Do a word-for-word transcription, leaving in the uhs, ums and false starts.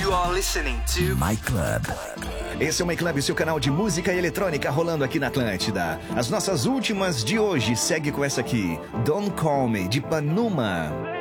You are listening to My Club. Esse é o My Club, seu canal de música eletrônica rolando aqui na Atlântida. As nossas últimas de hoje segue com essa aqui, Don't Call Me, de Panuma.